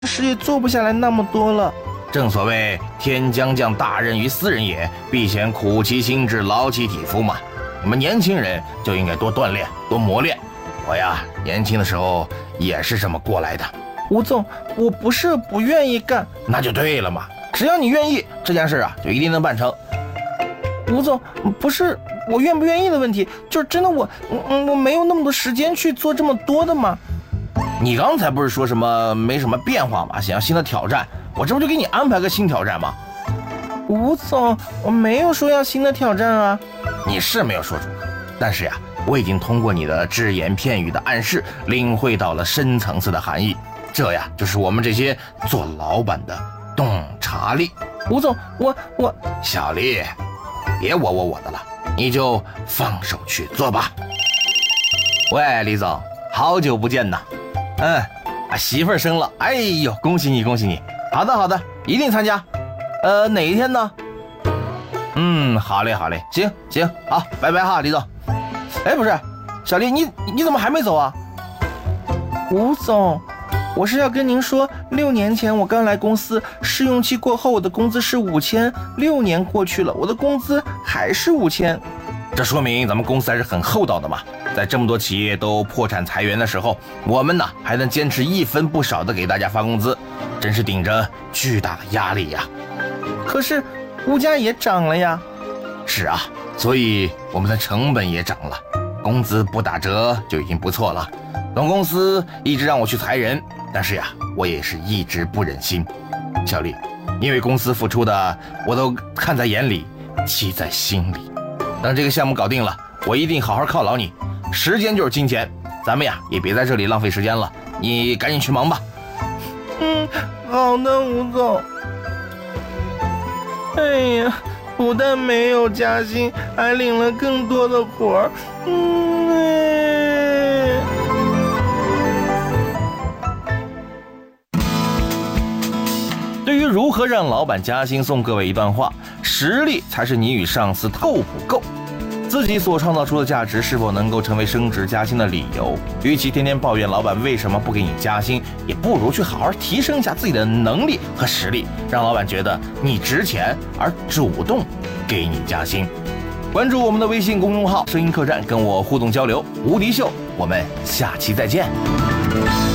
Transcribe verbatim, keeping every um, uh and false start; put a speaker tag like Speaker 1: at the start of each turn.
Speaker 1: 事业做不下来那么多了。
Speaker 2: 正所谓天将降大任于斯人也，必先苦其心志，劳其体肤嘛。你们年轻人就应该多锻炼，多磨练。我呀，年轻的时候也是这么过来的。
Speaker 1: 吴总，我不是不愿意干，
Speaker 2: 那就对了嘛。只要你愿意，这件事啊就一定能办成。
Speaker 1: 吴总，不是我愿不愿意的问题，就是真的我，嗯，我没有那么多时间去做这么多的嘛。
Speaker 2: 你刚才不是说什么没什么变化吗？想要新的挑战，我这不就给你安排个新挑战吗？
Speaker 1: 吴总，我没有说要新的挑战啊。
Speaker 2: 你是没有说出口，但是呀，我已经通过你的只言片语的暗示，领会到了深层次的含义。这呀，就是我们这些做老板的洞察力。
Speaker 1: 吴总，我我
Speaker 2: 小丽，别我我我的了，你就放手去做吧。喂，李总，好久不见呐。嗯，啊，媳妇儿生了，哎呦，恭喜你，恭喜你！好的，好的，一定参加。呃，哪一天呢？嗯，好嘞，好嘞，行行，好，拜拜哈，李总。哎，不是，小丽，你你怎么还没走啊？
Speaker 1: 吴总，我是要跟您说，六年前我刚来公司，试用期过后，我的工资是五千，六年过去了，我的工资还是五千。
Speaker 2: 这说明咱们公司还是很厚道的嘛。在这么多企业都破产裁员的时候，我们呢还能坚持一分不少的给大家发工资，真是顶着巨大的压力呀。
Speaker 1: 可是物价也涨了呀。
Speaker 2: 是啊，所以我们的成本也涨了，工资不打折就已经不错了。总公司一直让我去裁人，但是呀，我也是一直不忍心。小丽，因为公司付出的我都看在眼里，记在心里。等这个项目搞定了，我一定好好犒劳你。时间就是金钱，咱们呀也别在这里浪费时间了，你赶紧去忙吧。
Speaker 1: 嗯，好的，吴总。哎呀，不但没有加薪，还领了更多的活儿。嗯。
Speaker 2: 对于如何让老板加薪，送各位一段话：实力才是你与上司够不够。自己所创造出的价值是否能够成为升职加薪的理由？与其天天抱怨老板为什么不给你加薪，也不如去好好提升一下自己的能力和实力，让老板觉得你值钱而主动给你加薪。关注我们的微信公众号声音客栈，跟我互动交流。无敌秀，我们下期再见。